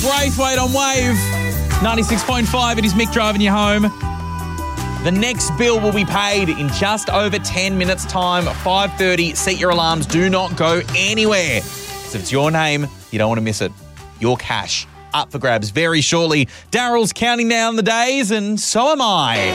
Braithwaite on Wave. 96.5, it is Mick driving you home. The next bill will be paid in just over 10 minutes' time, 5:30. Set your alarms. Do not go anywhere. So if it's your name, you don't want to miss it. Your cash up for grabs very shortly. Daryl's counting down the days, and so am I.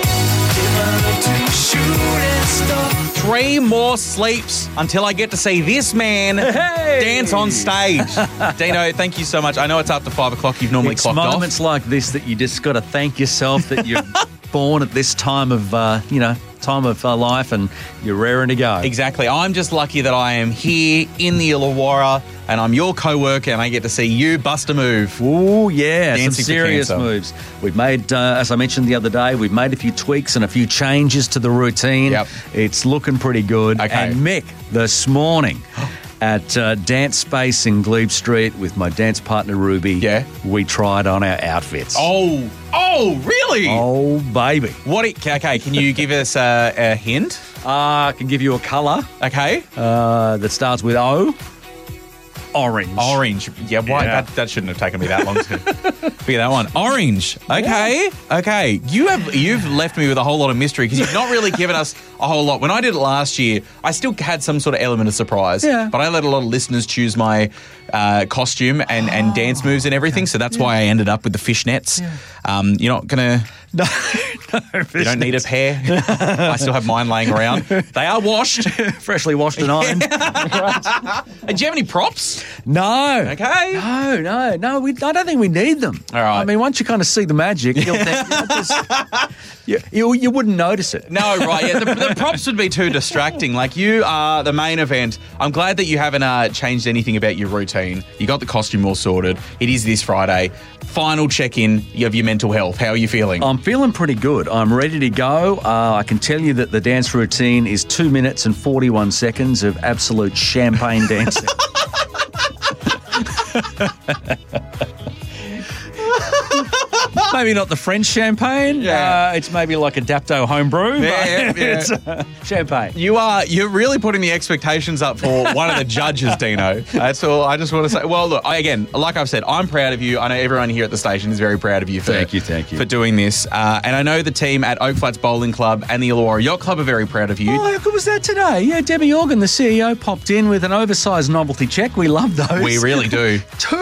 3 more sleeps until I get to see this man dance on stage. Dino, thank you so much. I know it's after 5 o'clock. You've normally clocked off. It's moments like this that you just got to thank yourself that you're born at this time of, life, and you're raring to go. Exactly. I'm just lucky that I am here in the Illawarra and I'm your co-worker and I get to see you bust a move. Oh, yeah. Dancing some serious moves. We've made, as I mentioned the other day, we've made a few tweaks and a few changes to the routine. Yep. It's looking pretty good. Okay. And Mick, this morning at Dance Space in Glebe Street with my dance partner Ruby, we tried on our outfits. Oh, really? Oh, baby. Okay, can you give us a hint? I can give you a colour. Okay. That starts with O. Orange. Yeah, why? Yeah. That shouldn't have taken me that long to figure that one. Orange. Okay. Yeah. Okay. You've left me with a whole lot of mystery because you've not really given us a whole lot. When I did it last year, I still had some sort of element of surprise. Yeah. But I let a lot of listeners choose my costume and dance moves and everything. So that's why I ended up with the fishnets. Yeah. You're not going to... No, you don't need a pair. I still have mine laying around. They are washed. Freshly washed and ironed. Do you have any props? No. Okay. No. I don't think we need them. All right. I mean, once you kind of see the magic, you'll think, you wouldn't notice it. No, right. Yeah, the props would be too distracting. Like, you are the main event. I'm glad that you haven't changed anything about your routine. You got the costume all sorted. It is this Friday. Final check-in of your mental health. How are you feeling? I'm feeling pretty good. I'm ready to go. I can tell you that the dance routine is 2 minutes and 41 seconds of absolute champagne dancing. Maybe not the French champagne. Yeah. It's maybe like a Dapto homebrew. Yeah. It's champagne. You're really putting the expectations up for one of the judges, Dino. That's all I just want to say. Well, look, again, like I've said, I'm proud of you. I know everyone here at the station is very proud of you for, Thank you. for doing this. And I know the team at Oak Flats Bowling Club and the Illawarra Yacht Club are very proud of you. Oh, how good was that today? Yeah, Debbie Organ, the CEO, popped in with an oversized novelty check. We love those. We really do.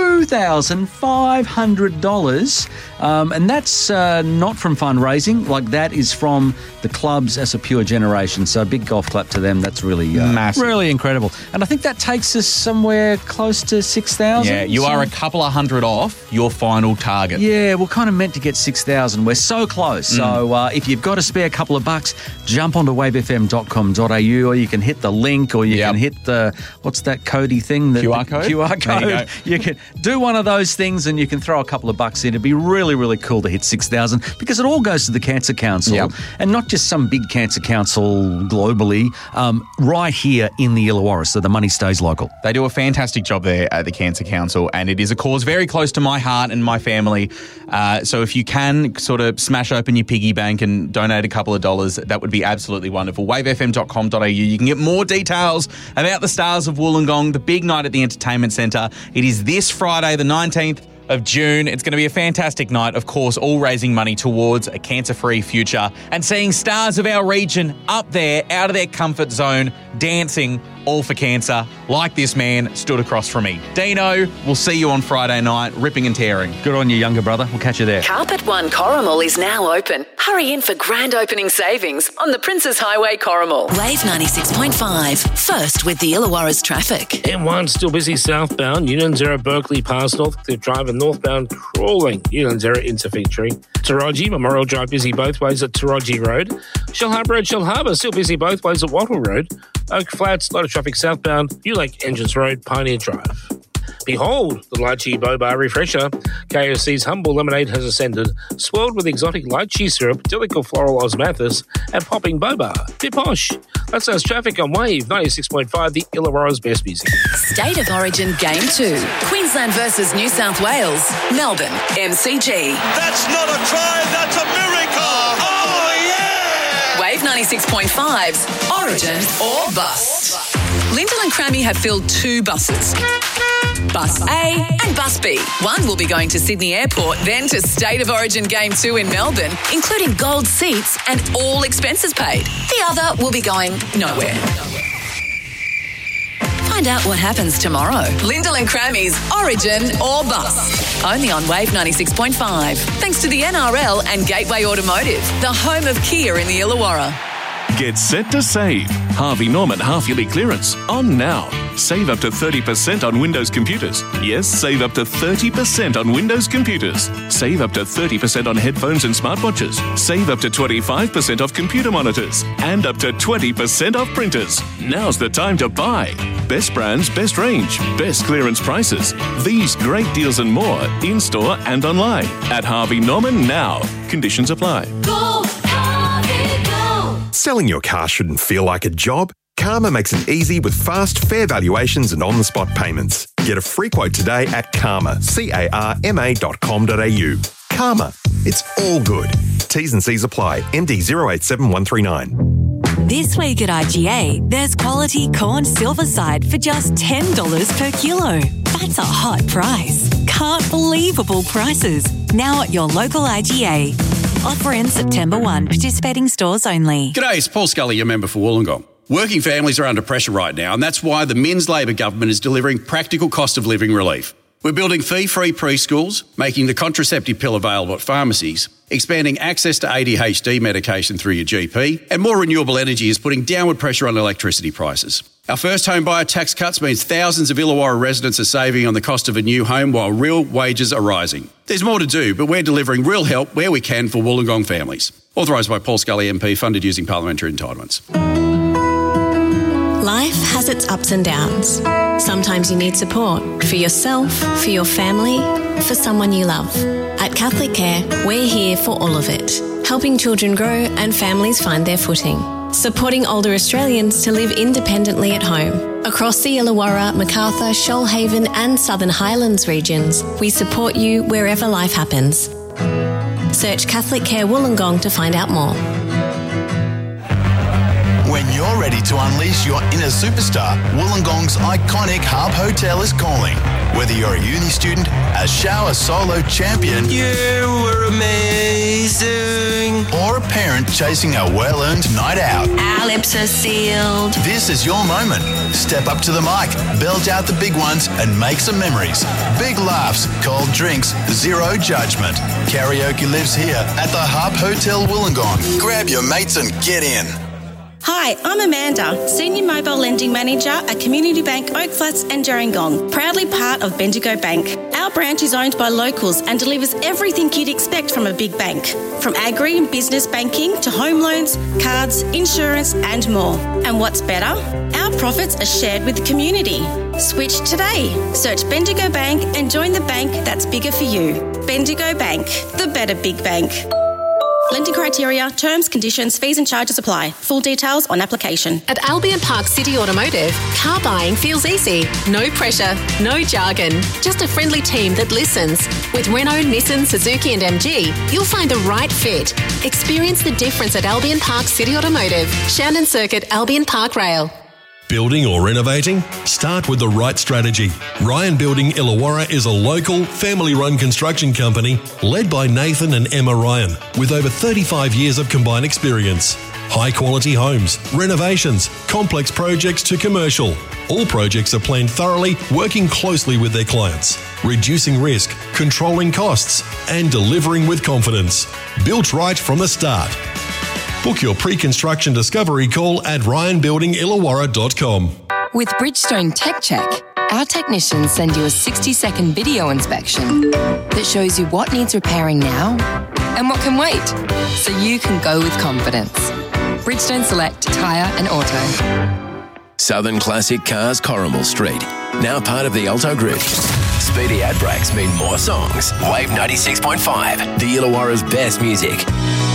$2,500. And that's not from fundraising. Like, that is from the clubs as a pure generation. So a big golf clap to them. That's really massive. Really incredible. And I think that takes us somewhere close to 6,000. Yeah, you are a couple of hundred off your final target. Yeah, we're kind of meant to get 6,000. We're so close. So if you've got a spare couple of bucks, jump onto wavefm.com.au, or you can hit the link, or you can hit the, what's that Cody thing? QR code? QR code. You can do one of those things and you can throw a couple of bucks in. It'd be really, really cool to hit 6,000 because it all goes to the Cancer Council, and not just some big cancer council globally, right here in the Illawarra, so the money stays local. They do a fantastic job there at the Cancer Council, and it is a cause very close to my heart and my family. So if you can sort of smash open your piggy bank and donate a couple of dollars, that would be absolutely wonderful. wavefm.com.au. You can get more details about the Stars of Wollongong, the big night at the Entertainment Centre. It is this Friday, the 19th of June. It's going to be a fantastic night, of course, all raising money towards a cancer-free future and seeing stars of our region up there, out of their comfort zone, dancing, all for cancer, like this man stood across from me. Dino, we'll see you on Friday night, ripping and tearing. Good on you, younger brother. We'll catch you there. Carpet One Corrimal is now open. Hurry in for grand opening savings on the Princes Highway Corrimal. Wave 96.5. First with the Illawarra's traffic. M1 still busy southbound. Unanzera Berkeley past Northcliffe Drive and northbound crawling. Unanzera into Victory. Taraji Memorial Drive busy both ways at Taraji Road. Shellharbour Road, Shellharbour still busy both ways at Wattle Road. Oak Flats, lot of traffic southbound. New Lake Engines Road, Pioneer Drive. Behold, the lychee boba refresher. KFC's Humble Lemonade has ascended, swirled with exotic lychee syrup, Delical Floral Osmanthus, and popping boba. Bit posh. That's us traffic on Wave 96.5, the Illawarra's best music. State of Origin Game 2. Queensland versus New South Wales. Melbourne, MCG. That's not a try, that's a miracle! Oh, yeah! Wave 96.5's Origin or Bust. Lyndall and Crammy have filled 2 buses. Bus A and Bus B. One will be going to Sydney Airport, then to State of Origin Game 2 in Melbourne, including gold seats and all expenses paid. The other will be going nowhere. Find out what happens tomorrow. Lyndall and Crammy's Origin or Bus. Only on Wave 96.5. Thanks to the NRL and Gateway Automotive, the home of Kia in the Illawarra. Get set to save. Harvey Norman half-yearly clearance on now. Save up to 30% on Windows computers. Yes, save up to 30% on Windows computers. Save up to 30% on headphones and smartwatches. Save up to 25% off computer monitors. And up to 20% off printers. Now's the time to buy. Best brands, best range, best clearance prices. These great deals and more in-store and online. At Harvey Norman now. Conditions apply. Go, Harvey, go! Selling your car shouldn't feel like a job. Karma makes it easy with fast, fair valuations and on-the-spot payments. Get a free quote today at Karma, CARMA.com.au. Karma, it's all good. T's and C's apply. ND 087139. This week at IGA, there's quality corn silverside for just $10 per kilo. That's a hot price. Can't believable prices. Now at your local IGA. Offer ends September 1. Participating stores only. G'day, it's Paul Scully, your member for Wollongong. Working families are under pressure right now, and that's why the Men's Labor government is delivering practical cost of living relief. We're building fee-free preschools, making the contraceptive pill available at pharmacies, expanding access to ADHD medication through your GP, and more renewable energy is putting downward pressure on electricity prices. Our first home buyer tax cuts means thousands of Illawarra residents are saving on the cost of a new home while real wages are rising. There's more to do, but we're delivering real help where we can for Wollongong families. Authorised by Paul Scully MP, funded using parliamentary entitlements. Life has its ups and downs. Sometimes you need support for yourself, for your family, for someone you love. At Catholic Care, we're here for all of it, helping children grow and families find their footing, supporting older Australians to live independently at home. Across the Illawarra, Macarthur, Shoalhaven and Southern Highlands regions, we support you wherever life happens. Search Catholic Care Wollongong to find out more. When you're ready to unleash your inner superstar, Wollongong's iconic Harp Hotel is calling. Whether you're a uni student, a shower solo champion, You were amazing. or a parent chasing a well-earned night out, Our lips are sealed. this is your moment. Step up to the mic, belt out the big ones, and make some memories. Big laughs, cold drinks, zero judgment. Karaoke lives here at the Harp Hotel Wollongong. Grab your mates and get in. Hi, I'm Amanda, Senior Mobile Lending Manager at Community Bank Oak Flats and Gerringong, proudly part of Bendigo Bank. Our branch is owned by locals and delivers everything you'd expect from a big bank, from agri and business banking to home loans, cards, insurance and more. And what's better? Our profits are shared with the community. Switch today. Search Bendigo Bank and join the bank that's bigger for you. Bendigo Bank, the better big bank. Lending criteria, terms, conditions, fees and charges apply. Full details on application. At Albion Park City Automotive, car buying feels easy. No pressure, no jargon. Just a friendly team that listens. With Renault, Nissan, Suzuki and MG, you'll find the right fit. Experience the difference at Albion Park City Automotive. Shannon Circuit, Albion Park Rail. Building or renovating? Start with the right strategy. Ryan Building Illawarra is a local, family-run construction company led by Nathan and Emma Ryan, with over 35 years of combined experience. High-quality homes, renovations, complex projects to commercial. All projects are planned thoroughly, working closely with their clients, reducing risk, controlling costs, and delivering with confidence. Built right from the start. Book your pre-construction discovery call at ryanbuildingillawarra.com. With Bridgestone Tech Check, our technicians send you a 60-second video inspection that shows you what needs repairing now and what can wait, so you can go with confidence. Bridgestone Select Tyre and Auto. Southern Classic Cars, Corrimal Street. Now part of the Alto Group. Speedy ad breaks mean more songs. Wave 96.5, the Illawarra's best music.